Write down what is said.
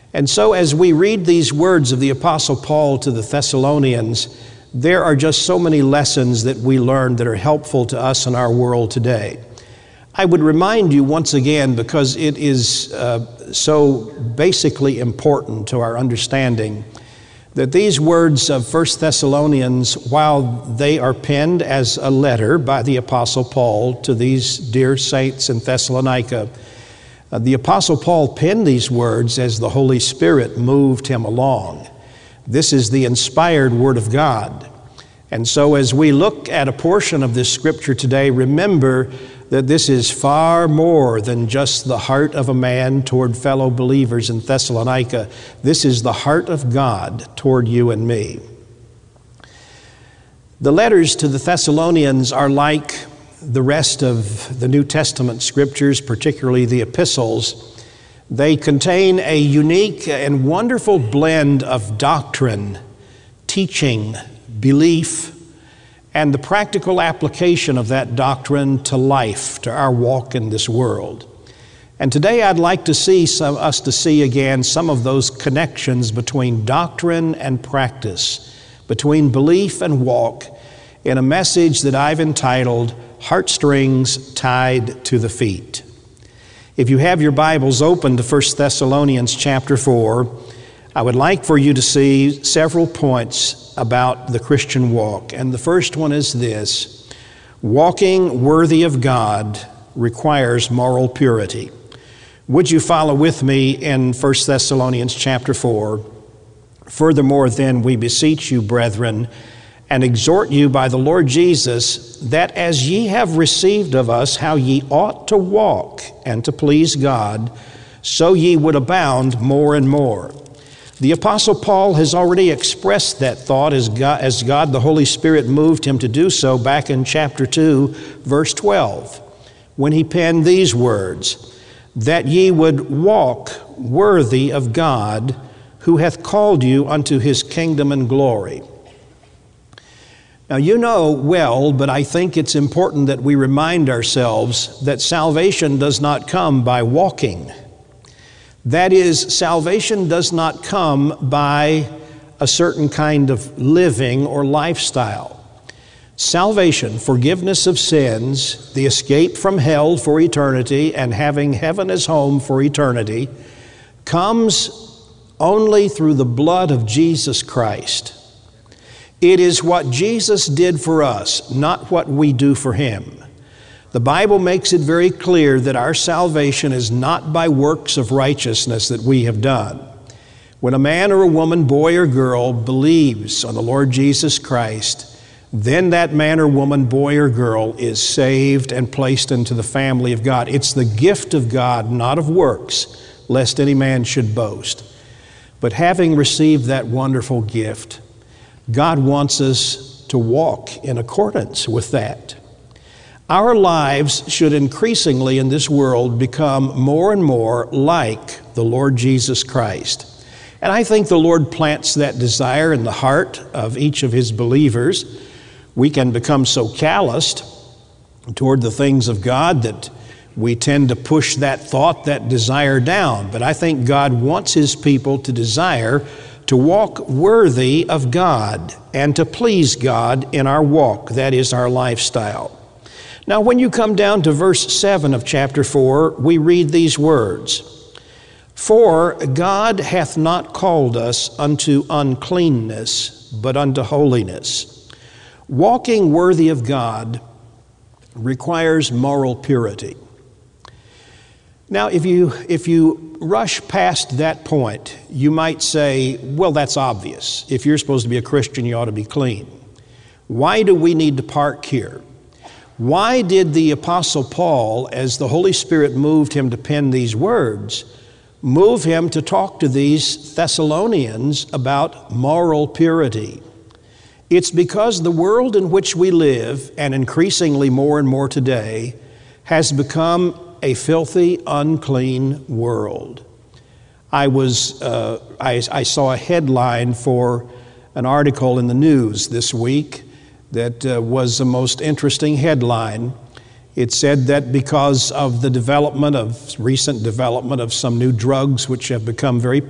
And so as we read these words of the Apostle Paul to the Thessalonians, there are just so many lessons that we learn that are helpful to us in our world today. I would remind you once again, because it is so basically important to our understanding, that these words of 1 Thessalonians, while they are penned as a letter by the Apostle Paul to these dear saints in Thessalonica, the Apostle Paul penned these words as the Holy Spirit moved him along. This is the inspired Word of God. And so as we look at a portion of this scripture today, remember that this is far more than just the heart of a man toward fellow believers in Thessalonica. This is the heart of God toward you and me. The letters to the Thessalonians are like the rest of the New Testament scriptures, particularly the epistles. They contain a unique and wonderful blend of doctrine, teaching, belief, and the practical application of that doctrine to life, to our walk in this world. And today I'd like to see us to see again some of those connections between doctrine and practice, between belief and walk, in a message that I've entitled, Heartstrings Tied to the Feet. If you have your Bibles open to 1 Thessalonians chapter 4, I would like for you to see several points about the Christian walk. And the first one is this: walking worthy of God requires moral purity. Would you follow with me in 1 Thessalonians chapter 4? Furthermore, then, we beseech you, brethren, and exhort you by the Lord Jesus, that as ye have received of us how ye ought to walk and to please God, so ye would abound more and more. The Apostle Paul has already expressed that thought as God the Holy Spirit moved him to do so back in chapter 2, verse 12, when he penned these words, that ye would walk worthy of God, who hath called you unto his kingdom and glory. Now, you know well, but I think it's important that we remind ourselves that salvation does not come by walking. That is, salvation does not come by a certain kind of living or lifestyle. Salvation, forgiveness of sins, the escape from hell for eternity, and having heaven as home for eternity, comes only through the blood of Jesus Christ. It is what Jesus did for us, not what we do for him. The Bible makes it very clear that our salvation is not by works of righteousness that we have done. When a man or a woman, boy or girl, believes on the Lord Jesus Christ, then that man or woman, boy or girl, is saved and placed into the family of God. It's the gift of God, not of works, lest any man should boast. But having received that wonderful gift, God wants us to walk in accordance with that. Our lives should increasingly in this world become more and more like the Lord Jesus Christ. And I think the Lord plants that desire in the heart of each of his believers. We can become so calloused toward the things of God that we tend to push that thought, that desire down. But I think God wants his people to desire to walk worthy of God and to please God in our walk. That is our lifestyle. Now, when you come down to verse 7 of chapter 4, we read these words, For God hath not called us unto uncleanness, but unto holiness. Walking worthy of God requires moral purity. Now, if you rush past that point, you might say, well, that's obvious. If you're supposed to be a Christian, you ought to be clean. Why do we need to park here? Why did the Apostle Paul, as the Holy Spirit moved him to pen these words, move him to talk to these Thessalonians about moral purity? It's because the world in which we live, and increasingly more and more today, has become a filthy, unclean world. I saw a headline for an article in the news this week that was a most interesting headline. It said that because of the recent development of some new drugs which have become very